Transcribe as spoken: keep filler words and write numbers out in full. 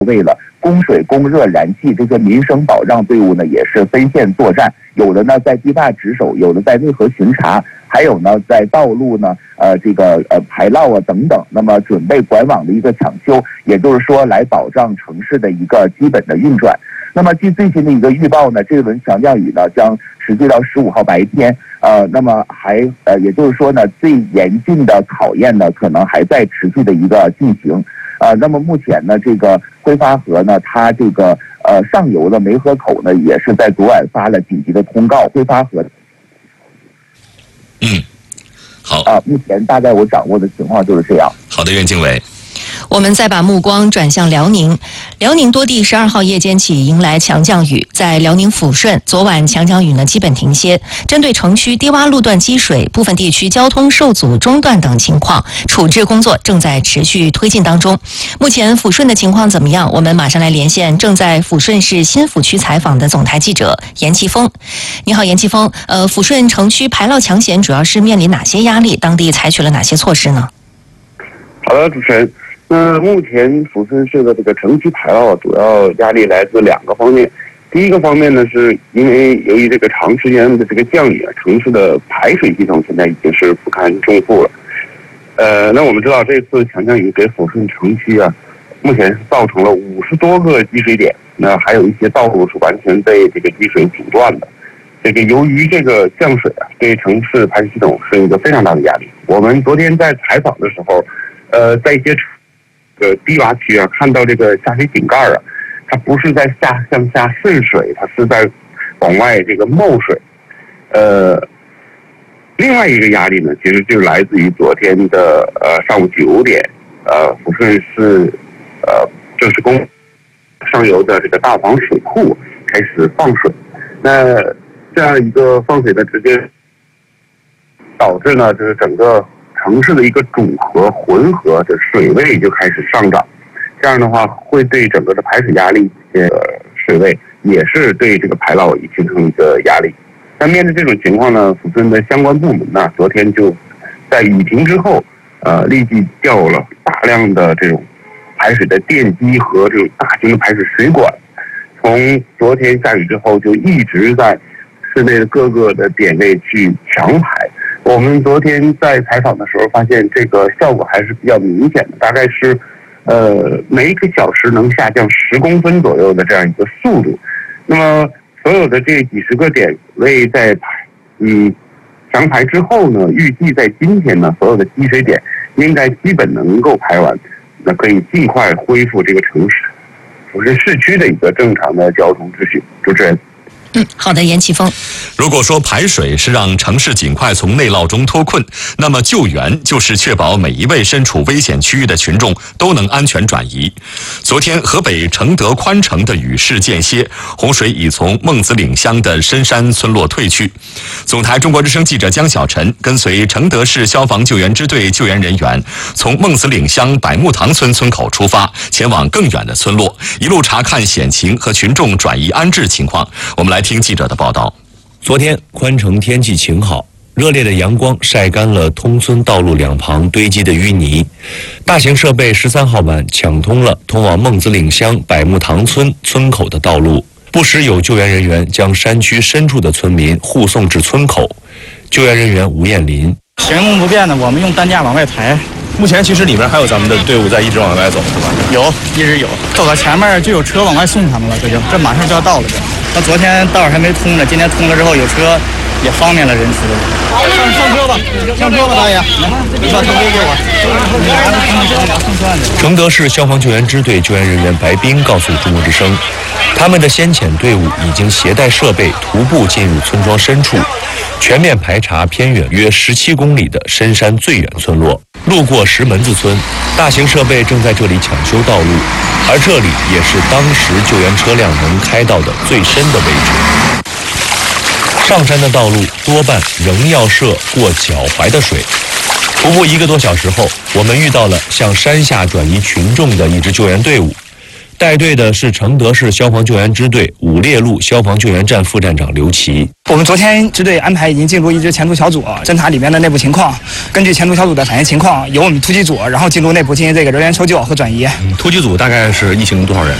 为了供水、供热、燃气这些民生保障队伍呢，也是分线作战，有的呢在堤坝值守，有的在内河巡查，还有呢在道路呢呃这个呃排涝啊等等，那么准备管网的一个抢修，也就是说来保障城市的一个基本的运转。那么据最新的一个预报呢，这轮强降雨呢将持续到十五号白天，呃，那么还呃，也就是说呢，最严峻的考验呢，可能还在持续的一个进行。呃，那么目前呢，这个挥发河呢，它这个呃上游的梅河口呢，也是在昨晚发了紧急的通告，挥发河。 嗯，好啊、呃，目前大概我掌握的情况就是这样。 好的，袁经纬。 我们再把目光转向辽宁，辽宁多地十二号夜间起迎来强降雨，在辽宁抚顺，昨晚强降雨呢基本停歇。针对城区低洼路段积水、部分地区交通受阻中断等情况，处置工作正在持续推进当中。目前抚顺的情况怎么样？我们马上来连线正在抚顺市新抚区采访的总台记者严奇峰。你好，严奇峰。呃，抚顺城区排涝抢险主要是面临哪些压力？当地采取了哪些措施呢？ 好的，主持人。那目前抚顺市的这个城区排涝主要压力来自两个方面。第一个方面呢，是因为由于这个长时间的这个降雨啊，城市的排水系统现在已经是不堪重负了。呃，那我们知道这次强降雨给抚顺城区啊，目前是造成了五十多个积水点，那还有一些道路是完全被这个积水阻断的。这个由于这个降水啊，对城市排水系统是一个非常大的压力。我们昨天在采访的时候，呃，在一些呃低洼区啊，看到这个下水井盖啊，它不是在下向下渗水，它是在往外这个冒水。呃，另外一个压力呢，其实就来自于昨天的呃上午九点，呃抚顺市呃正式公上游的这个大房水库开始放水。那这样一个放水的直接导致呢，就是整个城市的一个主河、浑河的水位就开始上涨，这样的话会对整个的排水压力，呃，水位也是对这个排涝形成一个压力。那面对这种情况呢，抚顺的相关部门呢，昨天就在雨停之后，呃，立即调了大量的这种排水的电机和这种大型的排水水管，从昨天下雨之后就一直在市内的各个的点位去强排。我们昨天在采访的时候发现，这个效果还是比较明显的，大概是，呃，每一个小时能下降十公分左右的这样一个速度。那么，所有的这几十个点位在排，嗯，强排之后呢，预计在今天呢，所有的积水点应该基本能够排完，那可以尽快恢复这个城市，抚顺市区的一个正常的交通秩序。主持人。 嗯，好的，严奇峰。 如果说排水是让城市尽快从内涝中脱困，那么救援就是确保每一位身处危险区域的群众都能安全转移。昨天，河北承德宽城的雨势间歇，洪水已从孟子岭乡的深山村落退去。总台中国之声记者江小晨跟随承德市消防救援支队救援人员，从孟子岭乡百木塘村村口出发，前往更远的村落，一路查看险情和群众转移安置情况。我们来听记者的报道。 昨天宽城天气晴好，热烈的阳光晒干了通村道路两旁堆积的淤泥。大型设备十三号晚抢通了通往孟子岭乡百木塘村村口的道路，不时有救援人员将山区深处的村民护送至村口。救援人员吴艳林： 行动不便的，我们用担架往外抬。 目前其实里面还有咱们的队伍在一直往外走，是吧？ 有，一直有。走到前面就有车往外送他们了，这就这马上就要到了。这，那昨天道还没通呢，今天通了之后有车，也方便了人出入。上上车吧，上车吧，大爷，来，你把车给我。 承德市消防救援支队救援人员白斌告诉中国之声，他们的先遣队伍已经携带设备徒步进入村庄深处，全面排查偏远约十七公里的深山最远村落。路过石门子村，大型设备正在这里抢修道路，而这里也是当时救援车辆能开到的最深的位置。上山的道路多半仍要涉过脚踝的水。徒步一个多小时后，我们遇到了向山下转移群众的一支救援队伍。 带队的是承德市消防救援支队五烈路消防救援站副站长刘琦。 我们昨天支队安排已经进入一支前突小组，侦查里面的内部情况，根据前突小组的反映情况，由我们突击组然后进入内部进行这个人员搜救和转移。 突击组大概是一行多少人？